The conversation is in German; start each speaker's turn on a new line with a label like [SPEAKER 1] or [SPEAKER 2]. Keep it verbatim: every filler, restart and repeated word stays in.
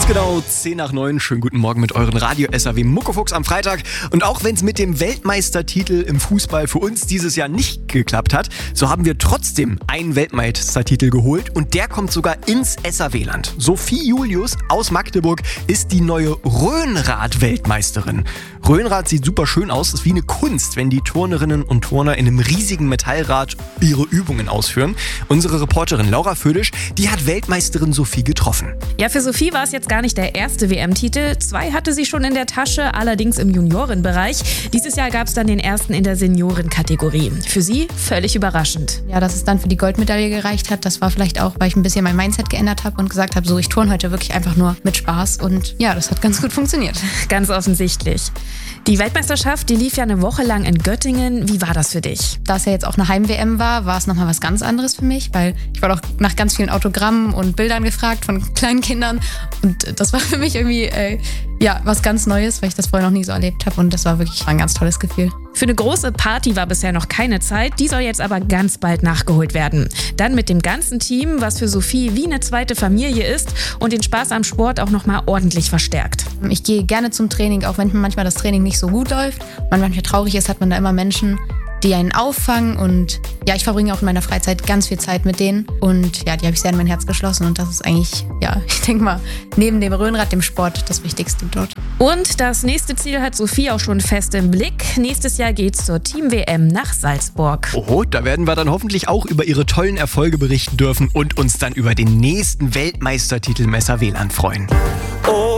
[SPEAKER 1] Ganz genau zehn nach neun. Schönen guten Morgen mit euren Radio-S A W Muckefuchs am Freitag. Und auch wenn es mit dem Weltmeistertitel im Fußball für uns dieses Jahr nicht geklappt hat, so haben wir trotzdem einen Weltmeistertitel geholt und der kommt sogar ins S A W-Land. Sophie Julius aus Magdeburg ist die neue Rhönrad-Weltmeisterin. Rhönrad sieht super schön aus, ist wie eine Kunst, wenn die Turnerinnen und Turner in einem riesigen Metallrad ihre Übungen ausführen. Unsere Reporterin Laura Födisch, die hat Weltmeisterin Sophie getroffen.
[SPEAKER 2] Ja, für Sophie war es jetzt gar nicht der erste W M-Titel. Zwei hatte sie schon in der Tasche, allerdings im Juniorenbereich. Dieses Jahr gab es dann den ersten in der Seniorenkategorie. Für sie völlig überraschend.
[SPEAKER 3] Ja, dass es dann für die Goldmedaille gereicht hat, das war vielleicht auch, weil ich ein bisschen mein Mindset geändert habe und gesagt habe, so, ich turne heute wirklich einfach nur mit Spaß. Und ja, das hat ganz gut funktioniert.
[SPEAKER 2] Ganz offensichtlich. Die Weltmeisterschaft, die lief ja eine Woche lang in Göttingen. Wie war das für dich?
[SPEAKER 3] Da es ja jetzt auch eine Heim-W M war, war es nochmal was ganz anderes für mich, weil ich wurde auch nach ganz vielen Autogrammen und Bildern gefragt von kleinen Kindern. Und das war für mich irgendwie äh, ja, was ganz Neues, weil ich das vorher noch nie so erlebt habe. Und das war wirklich ein ganz tolles Gefühl.
[SPEAKER 2] Für eine große Party war bisher noch keine Zeit, die soll jetzt aber ganz bald nachgeholt werden. Dann mit dem ganzen Team, was für Sophie wie eine zweite Familie ist und den Spaß am Sport auch nochmal ordentlich verstärkt.
[SPEAKER 3] Ich gehe gerne zum Training, auch wenn manchmal das Training nicht so gut läuft. Man manchmal traurig ist, hat man da immer Menschen, die einen auffangen. Und ja, ich verbringe auch in meiner Freizeit ganz viel Zeit mit denen. Und ja, die habe ich sehr in mein Herz geschlossen. Und das ist eigentlich, ja, ich denke mal, neben dem Rhönrad, dem Sport, das Wichtigste dort.
[SPEAKER 2] Und das nächste Ziel hat Sophie auch schon fest im Blick. Nächstes Jahr geht's zur Team-W M nach Salzburg.
[SPEAKER 1] Oho, da werden wir dann hoffentlich auch über ihre tollen Erfolge berichten dürfen und uns dann über den nächsten Weltmeistertitel im S A W-Land freuen.